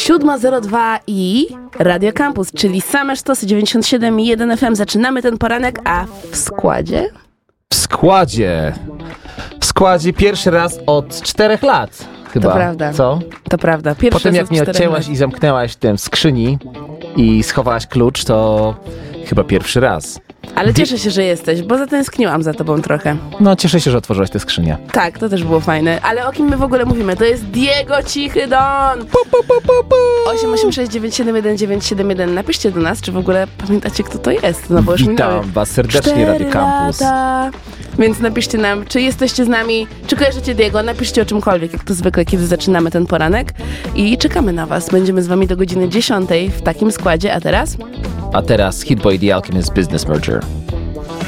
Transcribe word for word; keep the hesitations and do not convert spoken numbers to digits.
siódma zero dwa i Radio Campus, czyli same sztosy dziewięćdziesiąt siedem i jeden F M. Zaczynamy ten poranek, a w składzie? W składzie. W składzie pierwszy raz od czterech lat. Chyba. To prawda. Co? To prawda. Pierwszy Potem raz jak od mnie czterech odcięłaś lat. i zamknęłaś tę w skrzyni i schowałaś klucz, to chyba pierwszy raz. Ale cieszę się, że jesteś, bo zatęskniłam za tobą trochę. No, cieszę się, że otworzyłaś tę skrzynię. Tak, to też było fajne. Ale o kim my w ogóle mówimy? To jest Diego Cichy Don! Pu, pu, pu, pu, pu. osiem osiem sześć dziewięć siedem jeden dziewięć siedem jeden. Napiszcie do nas, czy w ogóle pamiętacie, kto to jest. No bo już minęły Witam was serdecznie, cztery Radio Campus. lata. Więc napiszcie nam, czy jesteście z nami, czy kojarzycie Diego. Napiszcie o czymkolwiek, jak to zwykle, kiedy zaczynamy ten poranek. I czekamy na was. Będziemy z wami do godziny dziesiątej w takim składzie. A teraz? A teraz Hit Boy The Alchemist Business Merger.